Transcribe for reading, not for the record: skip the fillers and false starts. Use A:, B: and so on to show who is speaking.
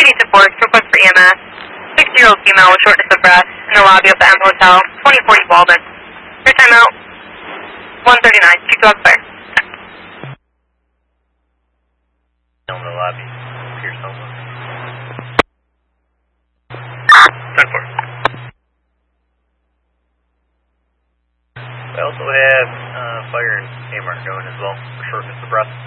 A: need support. Request for EMS. 6-year-old female with shortness of breath in the lobby of the M Hotel, 2040 Walden. Your timeout, 1:39. Keep dog clear.
B: In the lobby. Pierce Home. 10-4. We also have fire and AMR going as well for shortness of breath.